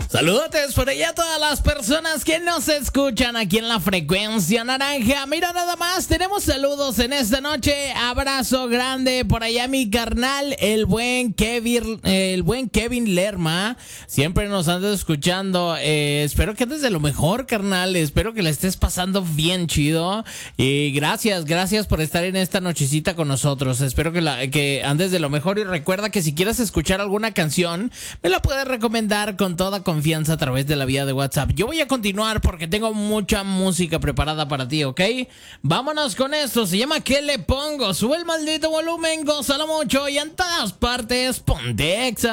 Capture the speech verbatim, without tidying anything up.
Saludos por allá a todas las personas que nos escuchan aquí en la frecuencia naranja. Mira, nada más, tenemos saludos en esta noche. Abrazo grande por allá mi carnal, el buen Kevin, el buen Kevin Lerma. Siempre nos andas escuchando. Eh, espero que andes de lo mejor, carnal. Espero que la estés pasando bien chido. Y gracias, gracias por estar en esta nochecita con nosotros. Espero que, la, que andes de lo mejor. Y recuerda que si quieres escuchar alguna canción, me la puedes recomendar con toda confianza a través de la vía de WhatsApp. Yo voy a continuar porque tengo mucha música preparada para ti, ¿ok? Vámonos con esto. Se llama ¿Qué le pongo? Sube el maldito volumen, gózalo mucho y en todas partes ponte Exa.